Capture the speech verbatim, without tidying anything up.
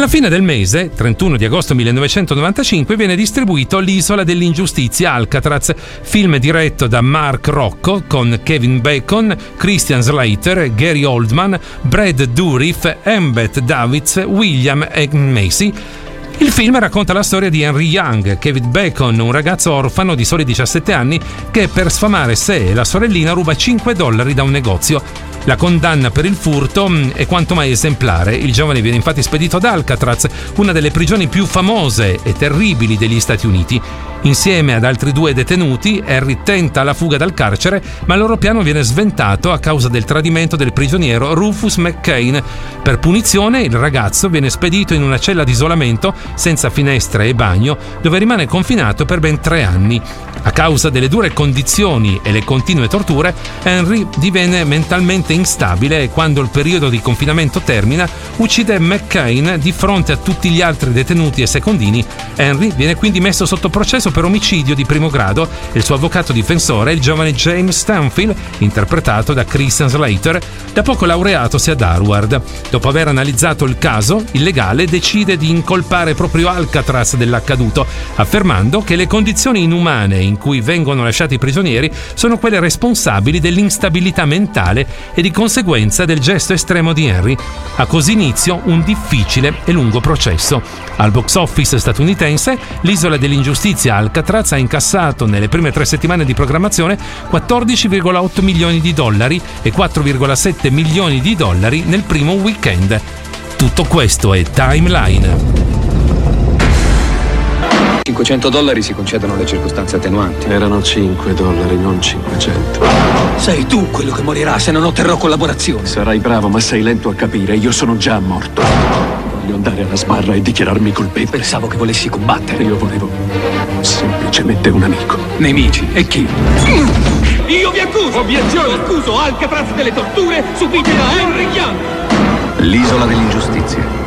Alla fine del mese, trentuno di agosto millenovecentonovantacinque, viene distribuito L'isola dell'ingiustizia, Alcatraz, film diretto da Mark Rocco con Kevin Bacon, Christian Slater, Gary Oldman, Brad Dourif, Embeth Davids, William e Macy. Il film racconta la storia di Henry Young, Kevin Bacon, un ragazzo orfano di soli diciassette anni che per sfamare sé e la sorellina ruba cinque dollari da un negozio. La condanna per il furto è quanto mai esemplare. Il giovane viene infatti spedito ad Alcatraz, una delle prigioni più famose e terribili degli Stati Uniti. Insieme ad altri due detenuti, Henry tenta la fuga dal carcere, ma il loro piano viene sventato a causa del tradimento del prigioniero Rufus McCain. Per punizione, il ragazzo viene spedito in una cella di isolamento senza finestre e bagno, dove rimane confinato per ben tre anni. A causa delle dure condizioni e le continue torture, Henry diviene mentalmente instabile e quando il periodo di confinamento termina, uccide McCain di fronte a tutti gli altri detenuti e secondini. Henry viene quindi messo sotto processo per omicidio di primo grado e il suo avvocato difensore è il giovane James Stanfield, interpretato da Christian Slater, da poco laureatosi ad Harvard. Dopo aver analizzato il caso, il legale decide di incolpare proprio Alcatraz dell'accaduto, affermando che le condizioni inumane in cui vengono lasciati i prigionieri sono quelle responsabili dell'instabilità mentale e di conseguenza del gesto estremo di Henry. Ha così inizio un difficile e lungo processo. Al box office statunitense, L'isola dell'ingiustizia Alcatraz ha incassato nelle prime tre settimane di programmazione quattordici virgola otto milioni di dollari e quattro virgola sette milioni di dollari nel primo weekend. Tutto questo è Timeline. cinquecento dollari si concedono le circostanze attenuanti. Erano cinque dollari, non cinquecento. Sei tu quello che morirà se non otterrò collaborazione. Sarai bravo, ma sei lento a capire. Io sono già morto. Voglio andare alla sbarra e dichiararmi colpevole. Pensavo che volessi combattere. Io volevo semplicemente un amico. Nemici? E chi? Io vi accuso! Obiezione! Accuso Alcatraz delle torture subite da Henry Young! L'isola dell'ingiustizia.